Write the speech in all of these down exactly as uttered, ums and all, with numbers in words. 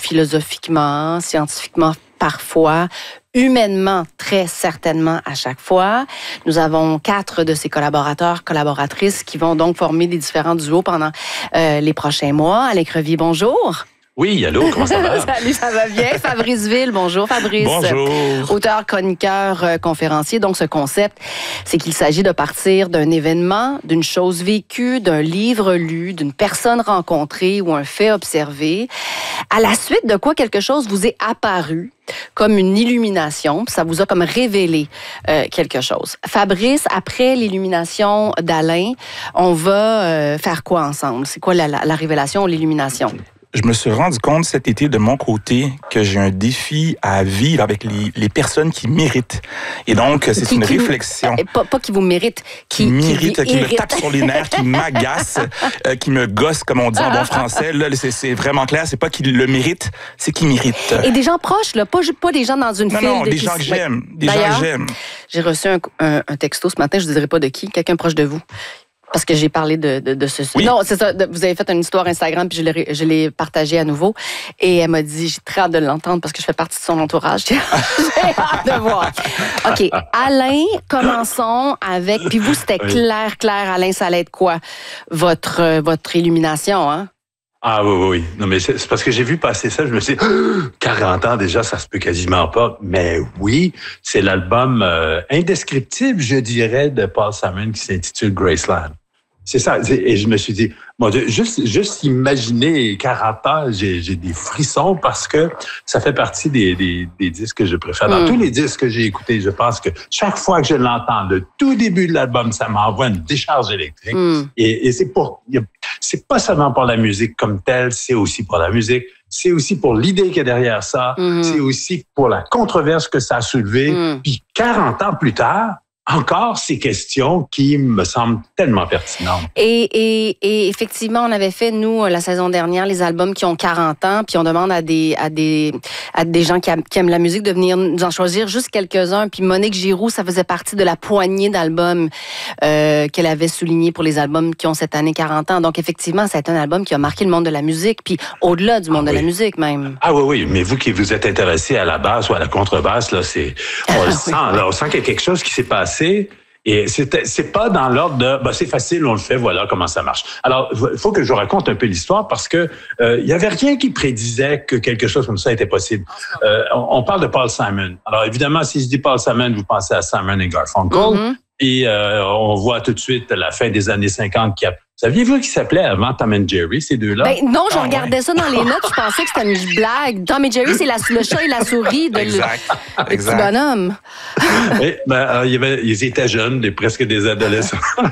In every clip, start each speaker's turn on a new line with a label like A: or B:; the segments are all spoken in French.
A: philosophiquement, scientifiquement parfois, humainement très certainement à chaque fois. Nous avons quatre de ces collaborateurs, collaboratrices qui vont donc former des différents duos pendant euh, les prochains mois. Alain Crevier, bonjour.
B: Oui, allô, comment ça va?
A: Salut, ça va bien. Fabrice Ville, bonjour Fabrice.
B: Bonjour.
A: Auteur, chroniqueur, euh, conférencier. Donc, ce concept, c'est qu'il s'agit de partir d'un événement, d'une chose vécue, d'un livre lu, d'une personne rencontrée ou un fait observé, à la suite de quoi quelque chose vous est apparu comme une illumination, puis ça vous a comme révélé euh, quelque chose. Fabrice, après l'illumination d'Alain, on va euh, faire quoi ensemble? C'est quoi la, la, la révélation ou l'illumination?
C: Je me suis rendu compte cet été de mon côté que j'ai un défi à vivre avec les, les personnes qui méritent. Et donc, c'est qui, une qui, réflexion.
A: Euh, pas, pas qui vous méritent, qui,
C: qui méritent, qui,
A: qui
C: me tapent sur les nerfs, qui m'agacent, euh, qui me gossent, comme on dit en bon français. Là, c'est, c'est vraiment clair. C'est pas qu'ils le méritent, c'est qu'ils méritent.
A: Et des gens proches, là, pas, pas des gens dans une
C: non,
A: file.
C: Non,
A: de
C: des gens que j'aime. Des
A: D'ailleurs,
C: gens que j'aime.
A: J'ai reçu un, un, un texto ce matin, je ne dirai pas de qui, quelqu'un proche de vous. Parce que j'ai parlé de, de, de ce...
C: Oui.
A: Non, c'est ça. Vous avez fait une histoire Instagram, puis je l'ai, je l'ai partagée à nouveau. Et elle m'a dit, j'ai très hâte de l'entendre parce que je fais partie de son entourage. J'ai hâte de voir. OK. Alain, commençons avec... Puis vous, c'était oui. clair, clair. Alain, ça allait être quoi? Votre, votre illumination, hein?
B: Ah oui, oui, oui. Non, mais c'est, c'est parce que j'ai vu passer ça, je me suis dit, quarante ans déjà, ça se peut quasiment pas. Mais oui, c'est l'album euh, indescriptible, je dirais, de Paul Simon qui s'intitule Graceland. C'est ça. Et je me suis dit, bon, juste, juste imaginer quarante ans, j'ai, j'ai des frissons parce que ça fait partie des, des, des disques que je préfère. Dans mm. tous les disques que j'ai écoutés, je pense que chaque fois que je l'entends, le tout début de l'album, ça m'envoie une décharge électrique. Mm. Et, et c'est pour, c'est pas seulement pour la musique comme telle, c'est aussi pour la musique. C'est aussi pour l'idée qu'il y a derrière ça. Mm. C'est aussi pour la controverse que ça a soulevé. Mm. Puis quarante ans plus tard, encore ces questions qui me semblent tellement pertinentes.
A: Et, et, et effectivement, on avait fait, nous, la saison dernière, les albums qui ont quarante ans, puis on demande à des, à des, à des gens qui, a, qui aiment la musique de venir nous en choisir juste quelques-uns. Puis Monique Giroux, ça faisait partie de la poignée d'albums euh, qu'elle avait souligné pour les albums qui ont cette année quarante ans. Donc, effectivement, c'est un album qui a marqué le monde de la musique, puis au-delà du monde ah, oui. de la musique même.
B: Ah oui, oui, mais vous qui vous êtes intéressé à la basse ou à la contrebasse, là, c'est, on le sent, là, on sent qu'il y a quelque chose qui s'est passé. Et c'est, c'est pas dans l'ordre de ben, c'est facile, on le fait, voilà comment ça marche. Alors, il faut que je vous raconte un peu l'histoire parce que euh, il y avait rien qui prédisait que quelque chose comme ça était possible. Euh, on, on parle de Paul Simon. Alors, évidemment, si je dis Paul Simon, vous pensez à Simon et Garfunkel. Mm-hmm. Et euh, on voit tout de suite la fin des années cinquante qui a... Saviez-vous qu'ils s'appelaient avant Tom and Jerry, ces deux-là?
A: Ben non, je ah, regardais ouais. ça dans les notes, je pensais que c'était une blague. Tom et Jerry, c'est la, le chat et la souris de
C: exact.
A: le, le
C: exact.
A: petit bonhomme.
B: Et, ben, euh, il y avait, ils étaient jeunes, des, presque des adolescents.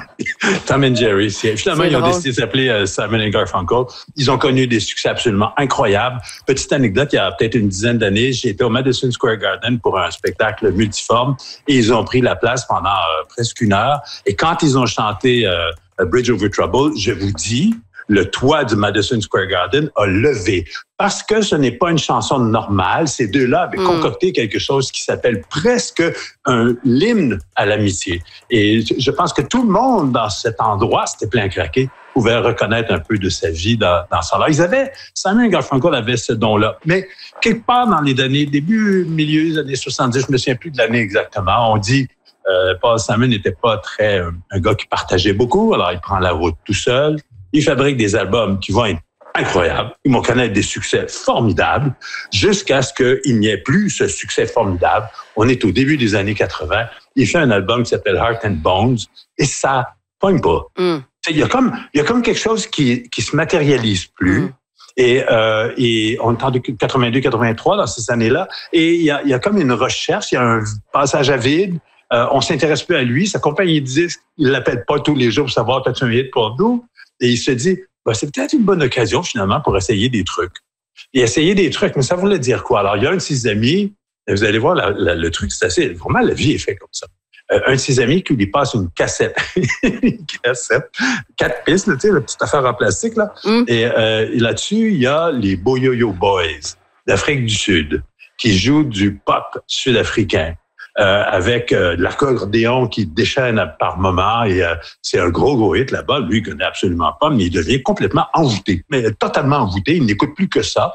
B: Tom and Jerry. Finalement, c'est ils drôle. ont décidé de s'appeler euh, Simon et Garfunkel. Ils ont connu des succès absolument incroyables. Petite anecdote, il y a peut-être une dizaine d'années, j'étais au Madison Square Garden pour un spectacle multiforme et ils ont pris la place pendant euh, presque une heure. Et quand ils ont chanté... Euh, Bridge Over Trouble, je vous dis, le toit du Madison Square Garden a levé. Parce que ce n'est pas une chanson normale. Ces deux-là avaient mm. concocté quelque chose qui s'appelle presque un l'hymne à l'amitié. Et je pense que tout le monde dans cet endroit, c'était plein craqué, pouvait reconnaître un peu de sa vie dans, dans ça. Là, ils avaient, Simon et Garfunkel avaient ce don-là. Mais quelque part dans les années, début, milieu des années soixante-dix, je me souviens plus de l'année exactement, on dit Euh, Paul Simon n'était pas très euh, un gars qui partageait beaucoup, alors il prend la route tout seul. Il fabrique des albums qui vont être incroyables, ils vont connaître des succès formidables, jusqu'à ce qu'il n'y ait plus ce succès formidable. On est au début des années quatre-vingts. Il fait un album qui s'appelle Heart and Bones, et ça pogne pas. Mm. Il y a comme il y a comme quelque chose qui qui se matérialise plus. Mm. Et, euh, et on est en quatre-vingt-deux quatre-vingt-trois dans ces années-là, et il y a il y a comme une recherche, il y a un passage à vide. Euh, on s'intéresse plus à lui. Sa compagnie de disques, il l'appelle pas tous les jours pour savoir t'as-tu un hit pour nous. Et il se dit, ben, c'est peut-être une bonne occasion finalement pour essayer des trucs. Et essayer des trucs, mais ça voulait dire quoi? Alors, il y a un de ses amis, vous allez voir, la, la, le truc, c'est assez, vraiment, la vie est faite comme ça. Euh, un de ses amis qui lui passe une cassette. une cassette. Quatre pistes, tu sais, la petite affaire en plastique, là. Mm. Et, euh, et là-dessus, il y a les Boyoyo Boys d'Afrique du Sud qui jouent du pop sud-africain. Euh, avec euh, de l'accordéon qui déchaîne par moment et euh, c'est un gros gros hit là-bas. Lui, il connaît absolument pas, mais il devient complètement envoûté, mais totalement envoûté. Il n'écoute plus que ça.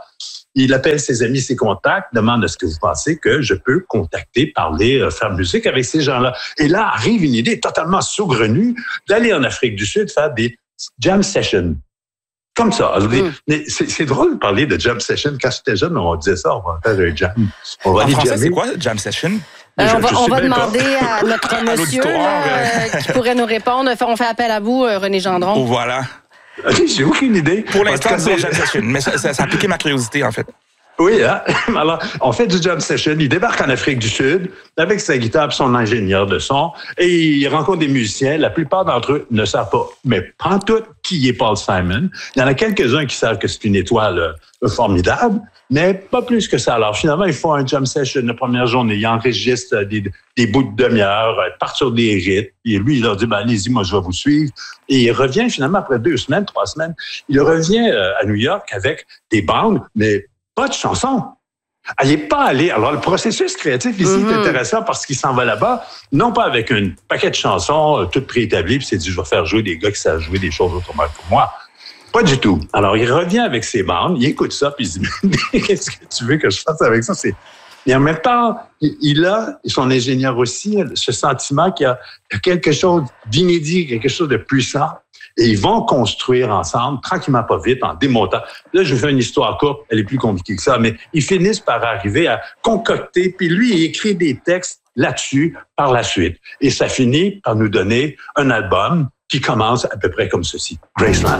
B: Il appelle ses amis, ses contacts, demande est-ce que vous pensez que je peux contacter, parler, faire musique avec ces gens-là. Et là arrive une idée totalement saugrenue d'aller en Afrique du Sud faire des jam sessions. Comme ça. Mm. Mais c'est, c'est drôle de parler de jam session. Quand j'étais jeune, on disait ça, on va faire un jam. On va
C: en
B: aller
C: français,
B: jammer.
C: c'est quoi, jam session?
A: Euh,
B: je,
A: on va,
B: je
A: on va
B: bien
A: demander
B: pas.
A: à notre à monsieur là, euh, qui pourrait nous répondre. On fait appel à vous, René Gendron.
C: Oh, voilà.
B: J'ai aucune idée.
C: Pour l'instant, c'est jam session. Mais ça, ça, ça a piqué ma curiosité, en fait.
B: Oui, hein? Alors, on fait du jam session. Il débarque en Afrique du Sud avec sa guitare et son ingénieur de son et il rencontre des musiciens. La plupart d'entre eux ne savent pas, mais pas tout qui est Paul Simon. Il y en a quelques-uns qui savent que c'est une étoile euh, formidable, mais pas plus que ça. Alors, finalement, ils font un jam session la première journée. Ils enregistrent des, des bouts de demi-heure, partent sur des rythmes. Et lui, il leur dit, ben, allez-y, moi, je vais vous suivre. Et il revient finalement après deux semaines, trois semaines. Il revient euh, à New York avec des bandes, mais pas de chansons. Il n'est pas allé. Alors, le processus créatif ici mm-hmm. est intéressant parce qu'il s'en va là-bas, non pas avec un paquet de chansons euh, toutes préétablies, puis il s'est dit, je vais faire jouer des gars qui savent jouer des choses autrement que moi. Pas du tout. Alors, il revient avec ses bandes, il écoute ça, puis il se dit, qu'est-ce que tu veux que je fasse avec ça? C'est... Et en même temps, il a, son ingénieur aussi, ce sentiment qu'il y a quelque chose d'inédit, quelque chose de puissant. Et ils vont construire ensemble, tranquillement, pas vite, en démontant. Là, je vous fais une histoire courte, elle est plus compliquée que ça, mais ils finissent par arriver à concocter, puis lui, il écrit des textes là-dessus par la suite. Et ça finit par nous donner un album qui commence à peu près comme ceci, Graceland.